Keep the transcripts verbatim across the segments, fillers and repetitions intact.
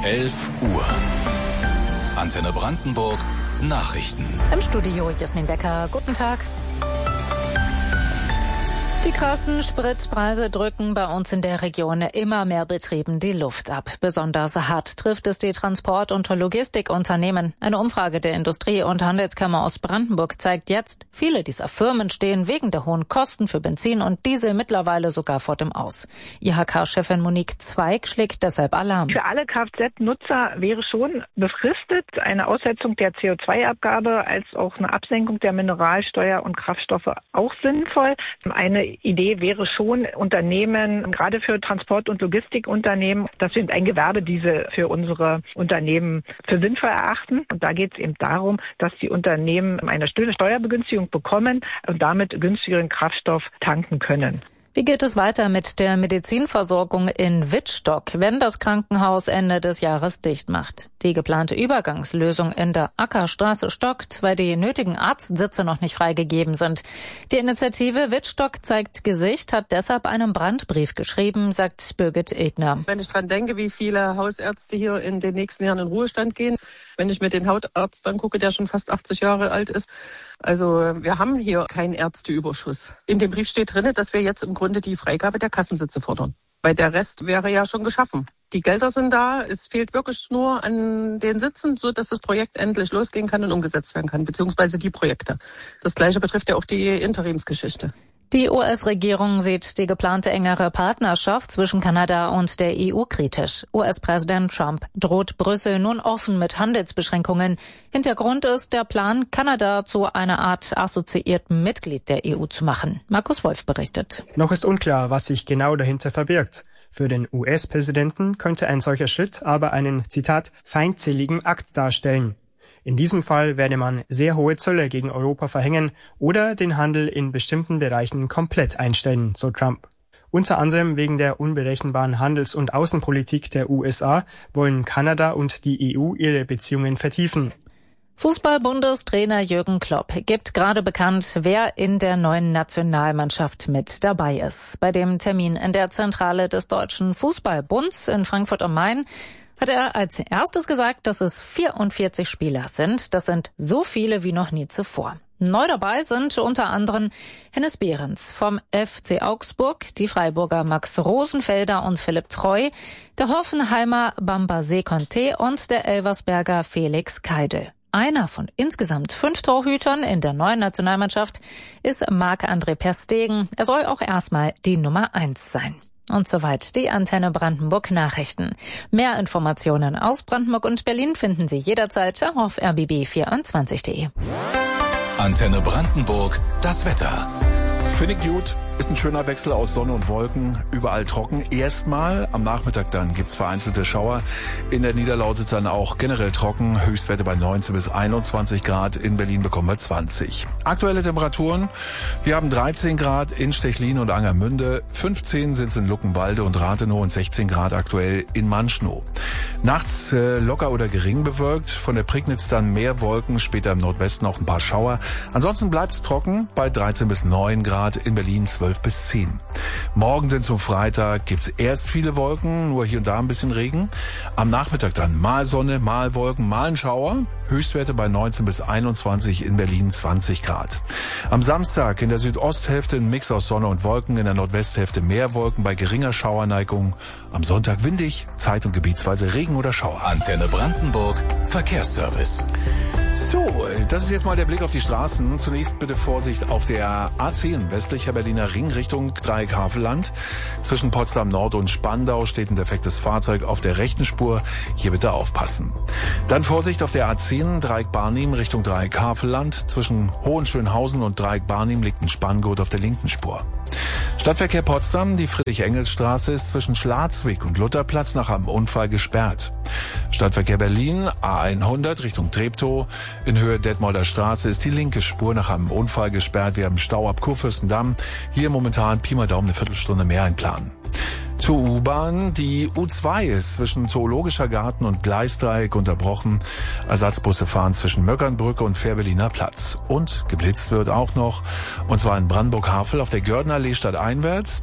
elf Uhr. Antenne Brandenburg Nachrichten. Im Studio Jasmin Becker. Guten Tag. Die krassen Spritpreise drücken bei uns in der Region immer mehr Betrieben die Luft ab. Besonders hart trifft es die Transport- und Logistikunternehmen. Eine Umfrage der Industrie- und Handelskammer aus Brandenburg zeigt jetzt, viele dieser Firmen stehen wegen der hohen Kosten für Benzin und Diesel mittlerweile sogar vor dem Aus. I H K-Chefin Monique Zweig schlägt deshalb Alarm. Für alle Kfz-Nutzer wäre schon befristet eine Aussetzung der C O zwei Abgabe als auch eine Absenkung der Mineralsteuer und Kraftstoffe auch sinnvoll. Eine Idee wäre schon, Unternehmen, gerade für Transport- und Logistikunternehmen, dass wir ein Gewerbe diese für unsere Unternehmen für sinnvoll erachten. Und da geht es eben darum, dass die Unternehmen eine Steuerbegünstigung bekommen und damit günstigeren Kraftstoff tanken können. Wie geht es weiter mit der Medizinversorgung in Wittstock, wenn das Krankenhaus Ende des Jahres dicht macht? Die geplante Übergangslösung in der Ackerstraße stockt, weil die nötigen Arztsitze noch nicht freigegeben sind. Die Initiative Wittstock zeigt Gesicht hat deshalb einen Brandbrief geschrieben, sagt Birgit Edner. Wenn ich dran denke, wie viele Hausärzte hier in den nächsten Jahren in Ruhestand gehen, wenn ich mir den Hautarzt angucke, der schon fast achtzig Jahre alt ist. Also wir haben hier keinen Ärzteüberschuss. In dem Brief steht drin, dass wir jetzt im Grunde die Freigabe der Kassensitze fordern. Weil der Rest wäre ja schon geschaffen. Die Gelder sind da, es fehlt wirklich nur an den Sitzen, so dass das Projekt endlich losgehen kann und umgesetzt werden kann, beziehungsweise die Projekte. Das Gleiche betrifft ja auch die Interimsgeschichte. Die U S-Regierung sieht die geplante engere Partnerschaft zwischen Kanada und der E U kritisch. U S-Präsident Trump droht Brüssel nun offen mit Handelsbeschränkungen. Hintergrund ist der Plan, Kanada zu einer Art assoziierten Mitglied der E U zu machen. Markus Wolf berichtet. Noch ist unklar, was sich genau dahinter verbirgt. Für den U S-Präsidenten könnte ein solcher Schritt aber einen, Zitat, feindseligen Akt darstellen. In diesem Fall werde man sehr hohe Zölle gegen Europa verhängen oder den Handel in bestimmten Bereichen komplett einstellen, so Trump. Unter anderem wegen der unberechenbaren Handels- und Außenpolitik der U S A wollen Kanada und die E U ihre Beziehungen vertiefen. Fußball-Bundestrainer Jürgen Klopp gibt gerade bekannt, wer in der neuen Nationalmannschaft mit dabei ist. Bei dem Termin in der Zentrale des Deutschen Fußballbunds in Frankfurt am Main hat er als erstes gesagt, dass es vierundvierzig Spieler sind. Das sind so viele wie noch nie zuvor. Neu dabei sind unter anderem Hennes Behrens vom F C Augsburg, die Freiburger Max Rosenfelder und Philipp Treu, der Hoffenheimer Bambasé Conté und der Elversberger Felix Keidel. Einer von insgesamt fünf Torhütern in der neuen Nationalmannschaft ist Marc-André ter Stegen. Er soll auch erstmal die Nummer eins sein. Und soweit die Antenne Brandenburg Nachrichten. Mehr Informationen aus Brandenburg und Berlin finden Sie jederzeit auf r b b vierundzwanzig punkt de. Antenne Brandenburg, das Wetter. Finde ich gut. Ist ein schöner Wechsel aus Sonne und Wolken, überall trocken. Erstmal, am Nachmittag dann gibt's vereinzelte Schauer. In der Niederlausitz dann auch generell trocken. Höchstwerte bei neunzehn bis einundzwanzig Grad. In Berlin bekommen wir zwanzig. Aktuelle Temperaturen. Wir haben dreizehn Grad in Stechlin und Angermünde. fünfzehn sind es in Luckenwalde und Rathenow und sechzehn Grad aktuell in Manschnow. Nachts äh, locker oder gering bewölkt. Von der Prignitz dann mehr Wolken. Später im Nordwesten auch ein paar Schauer. Ansonsten bleibt's trocken bei dreizehn bis neun Grad. In Berlin zwölf bis zehn. Morgen denn zum Freitag gibt's erst viele Wolken, nur hier und da ein bisschen Regen. Am Nachmittag dann mal Sonne, mal Wolken, mal ein Schauer. Höchstwerte bei neunzehn bis einundzwanzig, in Berlin zwanzig Grad. Am Samstag in der Südosthälfte ein Mix aus Sonne und Wolken, in der Nordwesthälfte mehr Wolken bei geringer Schauerneigung. Am Sonntag windig, zeit- und gebietsweise Regen oder Schauer. Antenne Brandenburg, Verkehrsservice. So, das ist jetzt mal der Blick auf die Straßen. Zunächst bitte Vorsicht auf der A zehn, westlicher Berliner Ring Richtung Dreieck Havelland. Zwischen Potsdam Nord und Spandau steht ein defektes Fahrzeug auf der rechten Spur. Hier bitte aufpassen. Dann Vorsicht auf der A zehn, Dreieck Barnim Richtung Dreieck Havelland. Zwischen Hohenschönhausen und Dreieck Barnim liegt ein Spanngurt auf der linken Spur. Stadtverkehr Potsdam, die Friedrich-Engels-Straße ist zwischen Schladwig und Lutherplatz nach einem Unfall gesperrt. Stadtverkehr Berlin, A hundert Richtung Treptow. In Höhe Detmolder Straße ist die linke Spur nach einem Unfall gesperrt. Wir haben Stau ab Kurfürstendamm. Hier momentan Pi mal Daumen eine Viertelstunde mehr einplanen. Zur U-Bahn. Die U zwei ist zwischen Zoologischer Garten und Gleisdreieck unterbrochen. Ersatzbusse fahren zwischen Möckernbrücke und Fährberliner Platz. Und geblitzt wird auch noch, und zwar in Brandenburg-Havel auf der Gördenallee stadteinwärts.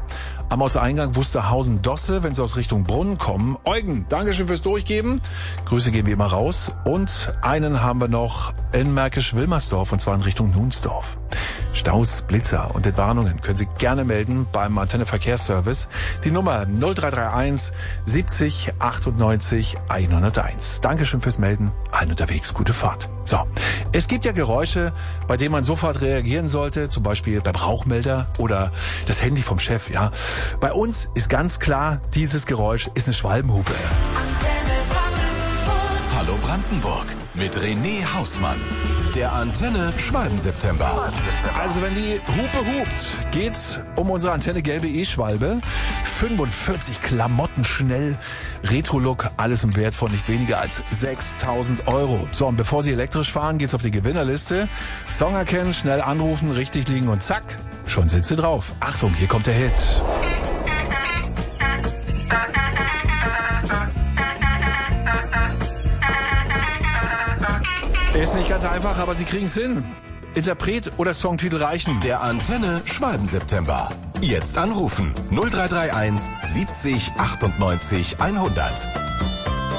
am Ortseingang Wusterhausen-Dosse, wenn Sie aus Richtung Brunnen kommen. Eugen, Dankeschön fürs Durchgeben. Grüße gehen wie immer raus. Und einen haben wir noch in Märkisch-Wilmersdorf, und zwar in Richtung Nunsdorf. Staus, Blitzer und Entwarnungen können Sie gerne melden beim Antenne Verkehrsservice. Die Nummer null drei drei eins siebzig achtundneunzig hunderteins. Dankeschön fürs Melden. Allen unterwegs gute Fahrt. So, es gibt ja Geräusche, bei denen man sofort reagieren sollte, zum Beispiel beim Rauchmelder oder das Handy vom Chef. Ja, bei uns ist ganz klar, dieses Geräusch ist eine Schwalbenhupe. Hallo Brandenburg mit René Hausmann. Der Antenne Schwalben-September. Also wenn die Hupe hupt, geht's um unsere Antenne gelbe E-Schwalbe. fünfundvierzig Klamotten schnell. Retro-Look, alles im Wert von nicht weniger als sechstausend Euro. So, und bevor Sie elektrisch fahren, geht's auf die Gewinnerliste. Song erkennen, schnell anrufen, richtig liegen und zack, schon sind Sie drauf. Achtung, hier kommt der Hit. Ist nicht ganz einfach, aber Sie kriegen's hin. Interpret oder Songtitel reichen. Der Antenne Schwalben-September. Jetzt anrufen null drei drei eins siebzig achtundneunzig hundert.